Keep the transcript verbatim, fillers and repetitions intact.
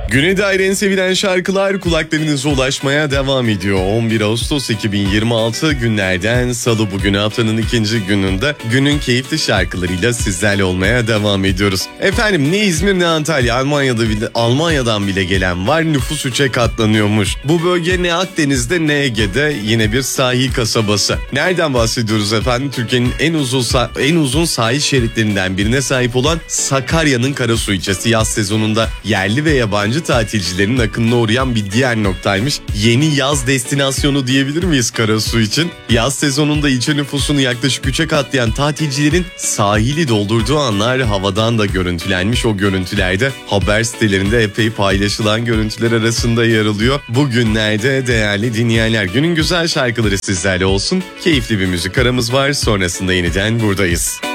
Güne dair en sevilen şarkılar kulaklarınıza ulaşmaya devam ediyor. on bir Ağustos iki bin yirmi altı günlerden salı, bugün haftanın ikinci gününde günün keyifli şarkılarıyla sizlerle olmaya devam ediyoruz. Efendim, ne İzmir ne Antalya, Almanya'da bile, Almanya'dan bile gelen var, nüfus üçe katlanıyormuş. Bu bölge ne Akdeniz'de ne Ege'de, yine bir sahil kasabası. Nereden bahsediyoruz efendim? Türkiye'nin en uzun en uzun sahil şeritlerinden birine sahip olan Sakarya'nın Karasu ilçesi yaz sezonunda yerli ve yabancı tatilcilerin akınına uğrayan bir diğer noktaymış. Yeni yaz destinasyonu diyebilir miyiz Karasu için? Yaz sezonunda ilçe nüfusunu yaklaşık üçe katlayan tatilcilerin sahili doldurduğu anlar havadan da görüntülenmiş. O görüntülerde haber sitelerinde epey paylaşılan görüntüler arasında yer alıyor. Bugünlerde değerli dinleyenler, günün güzel şarkıları sizlerle olsun. Keyifli bir müzik aramız var. Sonrasında yeniden buradayız.